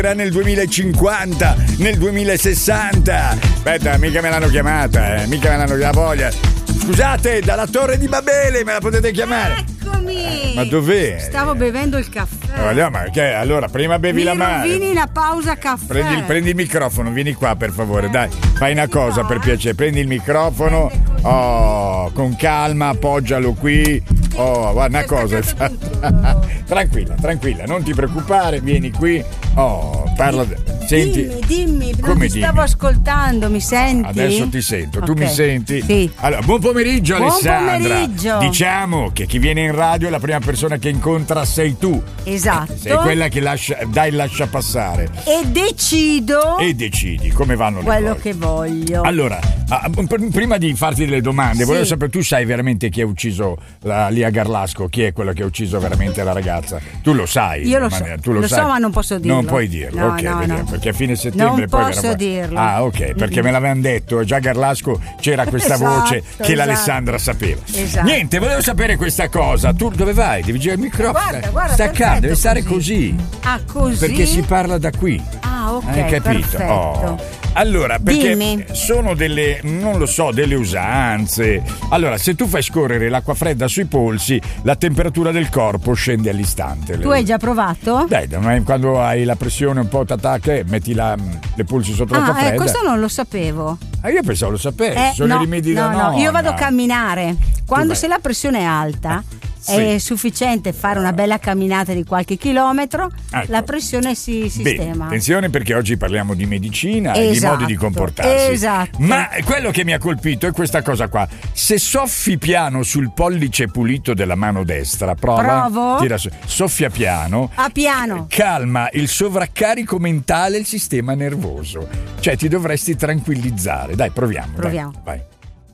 nel 2050, nel 2060. Aspetta, mica me l'hanno chiamata, mica me l'hanno chiamata voglia. Scusate, dalla Torre di Babele, me la potete chiamare? Eccomi! Ma dov'è? Stavo bevendo il caffè. Ma che? Allora, prima bevi la mano. Vieni la pausa caffè. Prendi il microfono, vieni qua per favore, dai. Fai una cosa per piacere, prendi il microfono, con calma, appoggialo qui. Guarda una cosa. Tranquilla, non ti preoccupare, vieni qui. Parla. Senti. Dimmi, come stavo ascoltando, mi senti? Adesso ti sento, tu mi senti? Sì. Allora, buon pomeriggio Alessandra. Buon pomeriggio. Diciamo che chi viene in radio la prima persona che incontra sei tu. Esatto. Sei quella che dà il lascia passare. E decidi come vanno le quello cose. Che voglio. Allora, prima di farti delle domande, volevo sapere, tu sai veramente chi ha ucciso Lia Garlasco? Chi è quello che ha ucciso veramente la ragazza? Tu lo sai? Io lo so. Tu lo sai. So, ma non posso dirlo. Non puoi dirlo, no, ok, no, vediamo, no. perché a fine settembre non poi posso dirlo. Ah, ok, perché me l'avevano detto, già Garlasco c'era questa voce che l'Alessandra sapeva. Esatto. Niente, volevo sapere questa cosa. Tu dove vai? Devi girare il microfono. Guarda, sta accanto, deve stare così. Ah, così? Perché si parla da qui. Ah, ok. Hai capito? Perfetto. Allora, perché Dimmi. sono delle, non lo so, delle usanze. Allora, se tu fai scorrere l'acqua fredda sui polsi, la temperatura del corpo scende all'istante. Tu hai già provato? Dai, quando hai la pressione un po' t'attacca, metti le polsi sotto l'acqua fredda. Questo non lo sapevo. Io pensavo lo sapessi, sono i rimedi da nonna. No, io vado a camminare. Quando se la pressione è alta, è sufficiente fare una bella camminata di qualche chilometro, ecco. La pressione si sistema. Attenzione, perché oggi parliamo di medicina e di modi di comportarsi. Esatto. Ma quello che mi ha colpito è questa cosa qua. Se soffi piano sul pollice pulito della mano destra, Provo. Tira su, soffia piano. A piano. Calma il sovraccarico mentale e il sistema nervoso. Cioè ti dovresti tranquillizzare. Dai, proviamo. Dai, vai.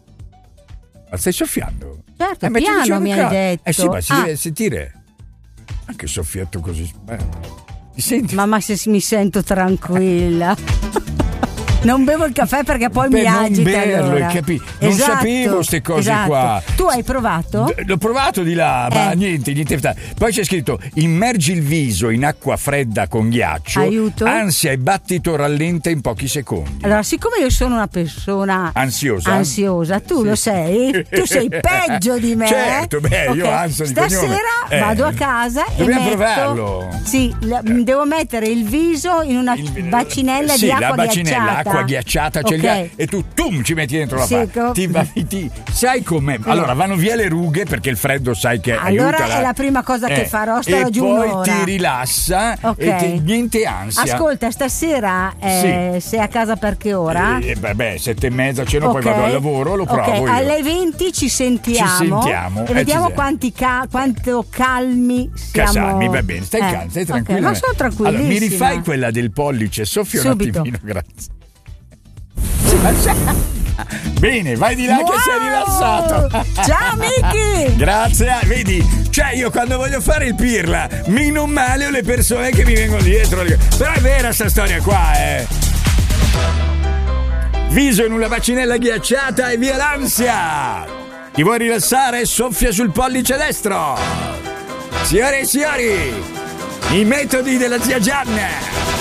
Ma stai soffiando? Certo, piano mi hai detto. Sì, ma si deve sentire. Anche soffietto così. Ti senti? Mamma, se mi sento tranquilla. Non bevo il caffè perché poi mi agita. Allora. Non sapevo queste cose qua. Tu hai provato? L'ho provato di là, ma niente. Poi c'è scritto: immergi il viso in acqua fredda con ghiaccio. Aiuto. Ansia e battito rallenta in pochi secondi. Allora, siccome io sono una persona ansiosa, tu lo sei? Tu sei peggio di me. Certo, io ho ansia di cognome. Stasera vado a casa Dobbiamo e provarlo. Sì, devo mettere il viso in una bacinella di acqua ghiacciata. Acqua ghiacciata e tu ci metti dentro la faccia. Sai com'è? Allora vanno via le rughe perché il freddo sai che allora aiuta. È la prima cosa che farò, starò giù un'ora. E poi ti rilassa e niente ansia. Ascolta, stasera sei a casa per che ora? 7:30 ceno, poi vado al lavoro, lo provo io. Alle 20 ci sentiamo e vediamo quanto calmi siamo. Va bene, stai calmo, stai tranquillo. Ma sono tranquillissima. Allora, mi rifai quella del pollice, soffio subito. Un attimino, grazie. Bene, vai di là che sei rilassato. Ciao Miki. Grazie, vedi, cioè io quando voglio fare il pirla mi non male le persone che mi vengono dietro. Però è vera sta storia qua, Viso in una bacinella ghiacciata e via l'ansia. Ti vuoi rilassare? Soffia sul pollice destro. Signore e signori, i metodi della zia Gianna.